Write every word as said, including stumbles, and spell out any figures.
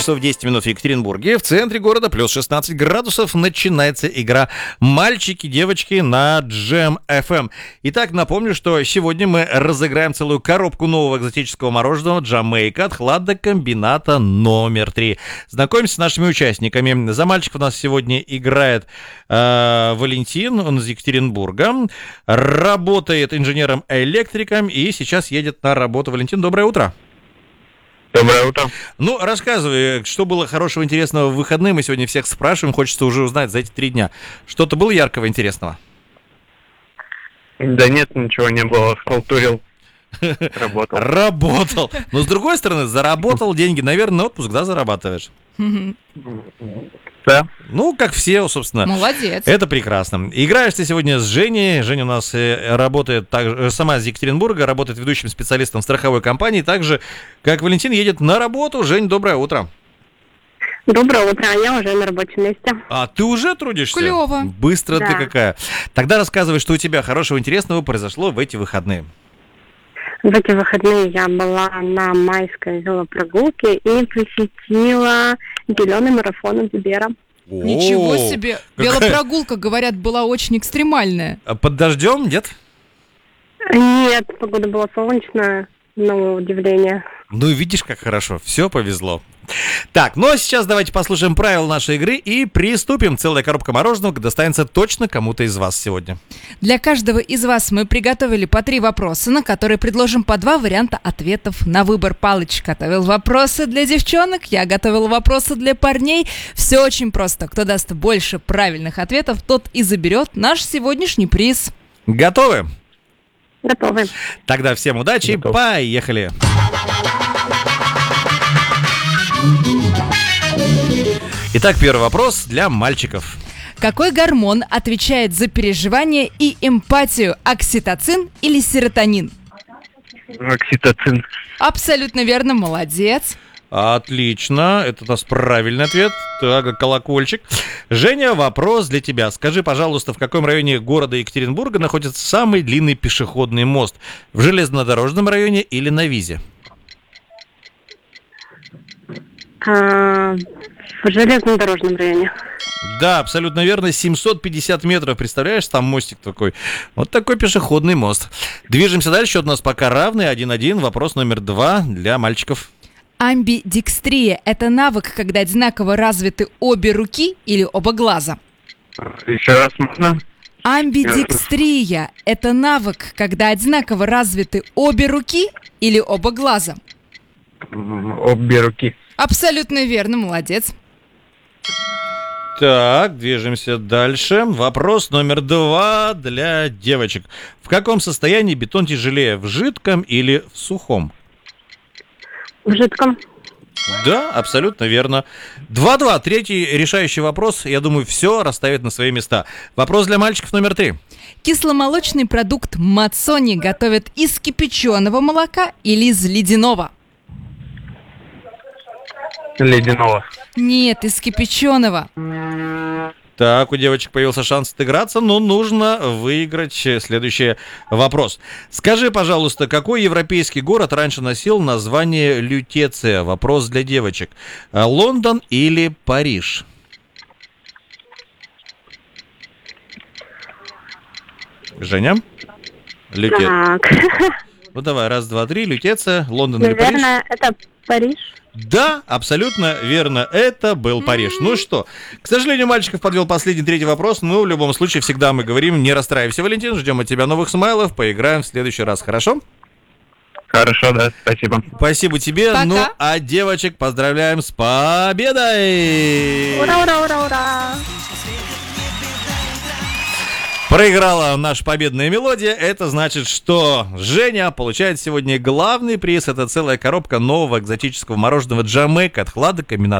часов десять минут в Екатеринбурге. В центре города плюс шестнадцать градусов. Начинается игра «Мальчики, девочки» на Джем эф эм. Итак, напомню, что сегодня мы разыграем целую коробку нового экзотического мороженого «Джамейка» от хладокомбината номер три. Знакомимся с нашими участниками. За мальчиков у нас сегодня играет э, Валентин, он из Екатеринбурга. Работает инженером-электриком и сейчас едет на работу. Валентин, доброе утро. Доброе утро. Ну, рассказывай, что было хорошего, интересного в выходные. Мы сегодня всех спрашиваем, хочется уже узнать за эти три дня. Что-то было яркого, интересного? Да нет, ничего не было, халтурил, работал. Работал. Но, с другой стороны, заработал деньги. Наверное, на отпуск, да, зарабатываешь? Да. Ну, как все, собственно. Молодец. Это прекрасно. Играешь ты сегодня с Женей. Женя у нас работает так, сама из Екатеринбурга, работает ведущим специалистом в страховой компании. Так же, как Валентин, едет на работу. Жень, доброе утро. Доброе утро, я уже на рабочем месте. А ты уже трудишься? Клево. Быстро Да. ты какая. Тогда рассказывай, что у тебя хорошего, интересного произошло в эти выходные. В эти выходные я была на майской велопрогулке и посетила зеленый марафон Сбера. Ничего О, себе. какая- Велопрогулка, говорят, была очень экстремальная. А под дождем, нет? Нет, погода была солнечная, на удивление. Ну, видишь, как хорошо. Все повезло. Так, ну а сейчас давайте послушаем правила нашей игры и приступим. Целая коробка мороженого достанется точно кому-то из вас сегодня. Для каждого из вас мы приготовили по три вопроса, на которые предложим по два варианта ответов на выбор. Палыч готовил вопросы для девчонок, я готовил вопросы для парней. Все очень просто. Кто даст больше правильных ответов, тот и заберет наш сегодняшний приз. Готовы? Готовы. Тогда всем удачи, Готов. поехали. Итак, первый вопрос для мальчиков. Какой гормон отвечает за переживание и эмпатию? Окситоцин или серотонин? Окситоцин. Абсолютно верно, молодец. Отлично, это у нас правильный ответ. Так, колокольчик. Женя, вопрос для тебя. Скажи, пожалуйста, в каком районе города Екатеринбурга находится самый длинный пешеходный мост? В железнодорожном районе или на Визе? А, в железнодорожном районе. Да, абсолютно верно. семьсот пятьдесят метров, представляешь, там мостик такой. Вот такой пешеходный мост. Движемся дальше, счет у нас пока равный, один-один. Вопрос номер два для мальчиков. Амбидекстрия – это навык, когда одинаково развиты обе руки или оба глаза. Еще раз можно? Амбидекстрия – это навык, когда одинаково развиты обе руки или оба глаза. М, Обе руки. Абсолютно верно, молодец. Так, движемся дальше. Вопрос номер два для девочек. В каком состоянии бетон тяжелее, в жидком или в сухом? В жидком. Да, абсолютно верно. два-два. Третий решающий вопрос, я думаю, все расставит на свои места. Вопрос для мальчиков номер три. Кисломолочный продукт мацони готовят из кипяченого молока или из ледяного? Ледяного. Нет, из кипяченого. Так, у девочек появился шанс отыграться, но нужно выиграть следующий вопрос. Скажи, пожалуйста, какой европейский город раньше носил название Лютеция? Вопрос для девочек. Лондон или Париж? Женя? Люте... Так. Ну давай, раз, два, три. Лютеция, Лондон или Париж? Наверное, это Париж. Да, абсолютно верно. Это был Париж. Ну что, к сожалению, мальчиков подвел последний третий вопрос. Но в любом случае всегда мы говорим, не расстраивайся, Валентин. Ждем от тебя новых смайлов. Поиграем в следующий раз, хорошо? Хорошо, да, спасибо. Спасибо тебе. Пока. Ну, а девочек поздравляем с победой! Ура, ура, ура, ура. Проиграла наша победная мелодия. Это значит, что Женя получает сегодня главный приз. Это целая коробка нового экзотического мороженого Джамейка от хладокомбината